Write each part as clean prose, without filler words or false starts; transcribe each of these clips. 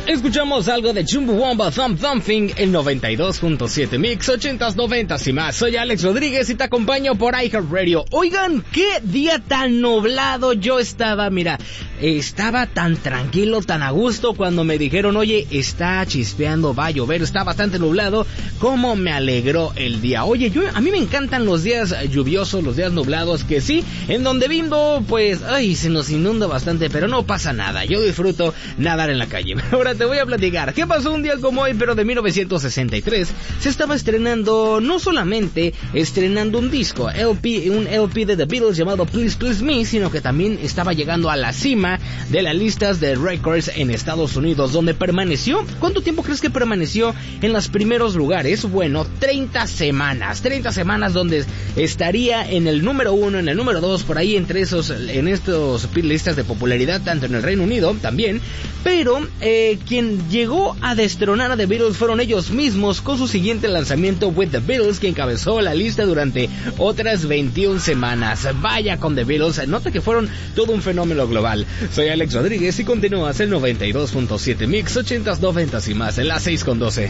Escuchamos algo de Chumbawamba Thump Thumping, el 92.7 Mix, 80s, 90s y más. Soy Alex Rodríguez y te acompaño por iHeartRadio. Oigan, qué día tan nublado. Yo estaba tan tranquilo, tan a gusto cuando me dijeron, oye, está chispeando, va a llover, está bastante nublado. Cómo me alegró el día. Oye, a mí me encantan los días lluviosos, los días nublados, que sí, en donde vivo, pues, se nos inunda bastante, pero no pasa nada. Yo disfruto nadar en la calle. Ahora te voy a platicar qué pasó un día como hoy, pero de 1963. Se estaba estrenando, no solamente estrenando un disco, un LP de The Beatles llamado Please Please Me, sino que también estaba llegando a la cima de las listas de records en Estados Unidos, donde permaneció. ¿Cuánto tiempo crees que permaneció en los primeros lugares? Bueno, 30 semanas donde estaría en el número 1, en el número 2, por ahí en estos listas de popularidad, tanto en el Reino Unido también, pero quien llegó a destronar a The Beatles fueron ellos mismos con su siguiente lanzamiento, With The Beatles, que encabezó la lista durante otras 21 semanas. Vaya con The Beatles, nota que fueron todo un fenómeno global. Soy Alex Rodríguez y continúas el 92.7 Mix, 80s, 90s y más, en las 6:12.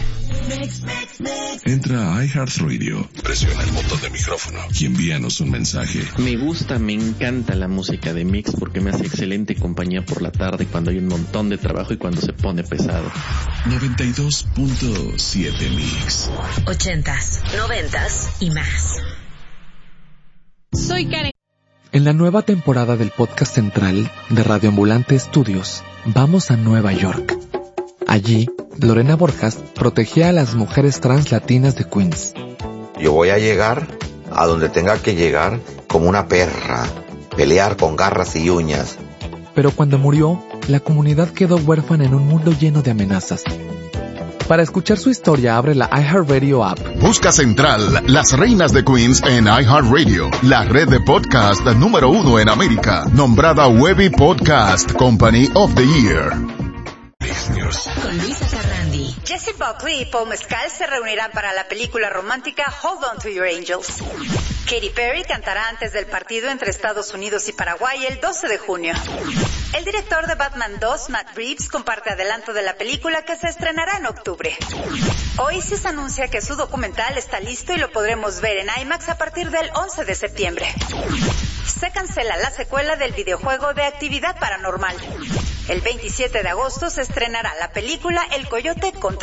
Entra a iHeartRadio, presiona el botón de micrófono y envíanos un mensaje. Me encanta la música de Mix porque me hace excelente compañía por la tarde cuando hay un montón de trabajo y cuando se pone pesado. 92.7 Mix. 80s, 90s y más. Soy Karen. En la nueva temporada del podcast central de Radio Ambulante Estudios, vamos a Nueva York. Allí, Lorena Borjas protegía a las mujeres trans latinas de Queens. Yo voy a llegar a donde tenga que llegar como una perra, pelear con garras y uñas. Pero cuando murió, la comunidad quedó huérfana en un mundo lleno de amenazas. Para escuchar su historia, abre la iHeartRadio app. Busca Central, Las Reinas de Queens en iHeartRadio, la red de podcast número 1 en América, nombrada Webby Podcast Company of the Year. Con Luisa Carrandi. Jessie Buckley y Paul Mescal se reunirán para la película romántica Hold On To Your Angels. Katy Perry cantará antes del partido entre Estados Unidos y Paraguay el 12 de junio. El director de Batman 2, Matt Reeves, comparte adelanto de la película que se estrenará en octubre. Oasis anuncia que su documental está listo y lo podremos ver en IMAX a partir del 11 de septiembre. Se cancela la secuela del videojuego de Actividad Paranormal. El 27 de agosto se estrenará la película El Coyote contra